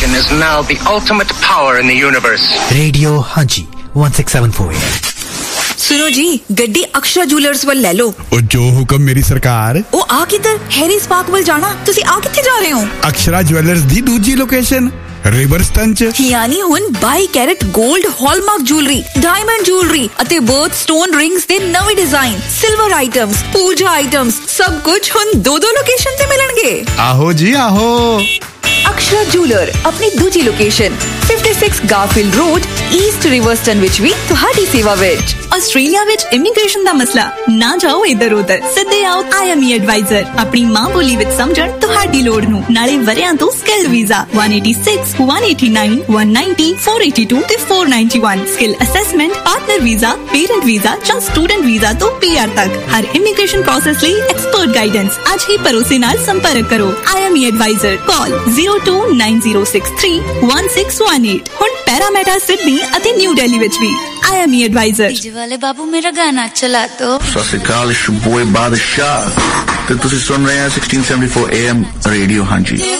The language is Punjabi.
station is now the ultimate power in the universe. Radio Haji 1674 AM. सुनो जी, गड्डी अक्षरा ज्वेलर्स ਵੱਲ ਲੈ ਲਓ। ਉਹ ਜੋ ਹੁਕਮ ਮੇਰੀ ਸਰਕਾਰ। ਉਹ ਆ ਕਿੱਧਰ? ਹੈਰੀਜ਼ ਪਾਰਕ ਵੱਲ ਜਾਣਾ। ਤੁਸੀਂ ਆ ਕਿੱਥੇ ਜਾ ਰਹੇ ਹੋ? ਅਕਸ਼ਰਾ ਜੁਐਲਰਸ ਦੀ ਦੂਜੀ ਲੋਕੇਸ਼ਨ ਰਿਵਰਸਟਨ ਚ। ਯਾਨੀ ਹੁਣ 22 ਕੈਰਟ 골ਡ ਹਾਲਮਾਰਕ ਜੁਐਲਰੀ, ਡਾਇਮੰਡ ਜੁਐਲਰੀ ਅਤੇ ਬਰਥ ਸਟੋਨ ਰਿੰਗਸ ਦੇ ਨਵੇਂ ਡਿਜ਼ਾਈਨ, ਸਿਲਵਰ ਆਈਟਮਸ, ਪੂਜਾ ਆਈਟਮਸ, ਸਭ ਕੁਝ ਹੁਣ ਦੋ ਲੋਕੇਸ਼ਨ ਤੇ ਮਿਲਣਗੇ। ਆਹੋ ਜੀ ਆਹੋ। ਅਕਸ਼ਰਾ ਜੁਐਲਰ ਆਪਣੀ ਦੂਜੀ ਲੋਕੇਸ਼ਨ 56 ਗਾਰਫੀਲਡ ਰੋਡ, ਈਸਟ ਰਿਵਰਸਟਨ ਵਿੱਚ ਵੀ ਤੁਹਾਡੀ ਸੇਵਾ ਵਿੱਚ। ਆਸਟ੍ਰੇਲੀਆ ਵਿੱਚ ਇਮੀਗ੍ਰੇਸ਼ਨ ਦਾ ਮਸਲਾ ਨਾ ਜਾਓ ਇੱਧਰ ਉੱਧਰ, ਸਿੱਧੇ ਆਓ IME ਐਡਵਾਈਜ਼ਰ। ਆਪਣੀ ਮਾਂ ਬੋਲੀ ਵਿੱਚ ਸਮਝਣ ਤੁਹਾਡੀ ਲੋੜ ਨੂੰ, ਨਾਲੇ ਵਰਿਆਂ ਤੋਂ ਸਕਿੱਲ ਵੀਜ਼ਾ 186, 189, 190, 482 ਤੇ 491, skill assessment, partner visa, parent visa ਜਾਂ ਸਟੂਡੈਂਟ ਵੀਜ਼ਾ ਤੋਂ PR ਤੱਕ ਹਰ ਇਮੀਗ੍ਰੇਸ਼ਨ ਪ੍ਰੋਸੈਸ ਲਈ ਐਕਸਪਰਟ ਗਾਈਡੈਂਸ। ਅੱਜ ਹੀ ਭਰੋਸੇ ਨਾਲ ਸੰਪਰਕ ਕਰੋ। IME ਐਡਵਾਈਜ਼ਰ, ਕਾਲ 0290631618। ਹੁਣ ਪੈਰਾਮੈਟਾ ਸਿਡਨੀ ਅਤੇ ਨਿਊ ਦਿੱਲੀ ਵਿੱਚ ਵੀ IME ਐਡਵਾਈਜ਼ਰ। वाले बाबू मेरा गाना चला तो। सत श्री अकाल, बॉय बादशाह ते तुसी सुन रहे हैं 1674 AM रेडियो। हाँ जी।